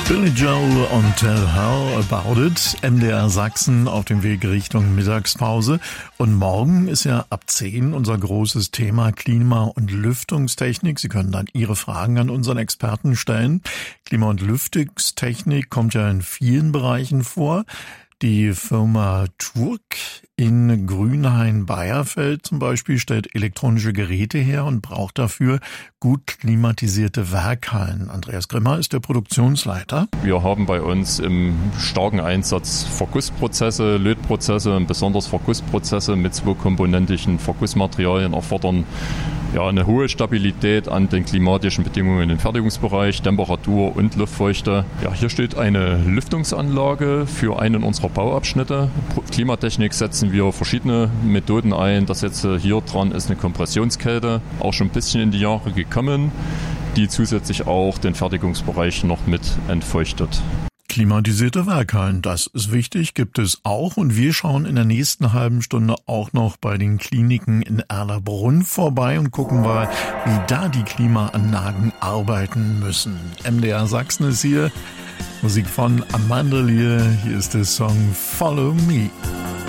Billy Joel und Tell Her About It, MDR Sachsen auf dem Weg Richtung Mittagspause. Und morgen ist ja ab 10 unser großes Thema Klima- und Lüftungstechnik. Sie können dann Ihre Fragen an unseren Experten stellen. Klima- und Lüftungstechnik kommt ja in vielen Bereichen vor. Die Firma Turk in Grünhain-Beierfeld zum Beispiel stellt elektronische Geräte her und braucht dafür gut klimatisierte Werkhallen. Andreas Grimmer ist der Produktionsleiter. Wir haben bei uns im starken Einsatz Vergussprozesse, Lötprozesse und besonders Vergussprozesse mit zweikomponentischen Vergussmaterialien erfordern eine hohe Stabilität an den klimatischen Bedingungen im Fertigungsbereich, Temperatur und Luftfeuchte. Ja, hier steht eine Lüftungsanlage für einen unserer Bauabschnitte. Klimatechnik setzen wir verschiedene Methoden ein. Das jetzt hier dran ist eine Kompressionskälte, auch schon ein bisschen in die Jahre gekommen, die zusätzlich auch den Fertigungsbereich noch mit entfeuchtet. Klimatisierte Werkhallen, das ist wichtig, gibt es auch. Und wir schauen in der nächsten halben Stunde auch noch bei den Kliniken in Erlabrunn vorbei und gucken mal, wie da die Klimaanlagen arbeiten müssen. MDR Sachsen ist hier, Musik von Amanda Lear. Hier ist der Song Follow Me.